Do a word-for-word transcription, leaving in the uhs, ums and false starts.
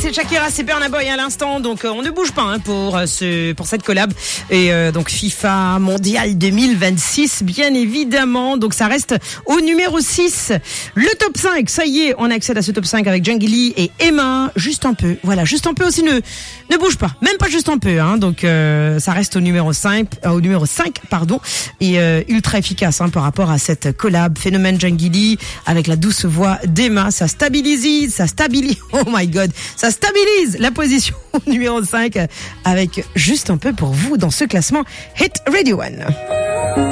c'est Shakira, c'est Burna Boy à l'instant. Donc euh, on ne bouge pas hein, pour euh, ce pour cette collab. Et euh, donc FIFA Mondial deux mille vingt-six, bien évidemment. Donc ça reste au numéro six. Le top cinq, ça y est, on accède à ce top cinq avec Jungly et Emma. Juste un peu, voilà, juste un peu aussi. Ne ne bouge pas, même pas juste un peu. Hein, donc euh, ça reste au numéro cinq, euh, au numéro cinq, pardon, et euh, ultra efficace hein, par rapport à cette collab. Phénomène Jungly avec la douce voix d'Emma, ça stabilise, ça stabilise. Oh my God, ça stabilise la position numéro cinq avec juste un peu pour vous dans ce classement Hit Radio One.